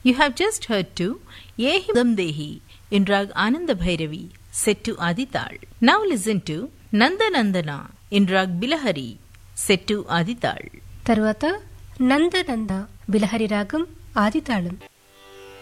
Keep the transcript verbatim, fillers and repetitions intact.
You have just heard to Yehi Damdehi in Rag Ananda Bhairavi, set to Adital. Now listen to Nanda Nandana in Rag Bilahari, set to Adital. తర్వాత నంద నంద బిలహరి రాగం ఆదితాళం.